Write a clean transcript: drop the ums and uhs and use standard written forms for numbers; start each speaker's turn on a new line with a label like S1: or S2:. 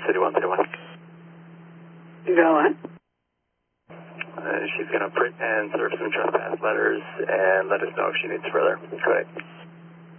S1: City 1, City 1.
S2: Go on.
S1: She's going to print and serve some trespass letters and let us know if she needs further. Go ahead.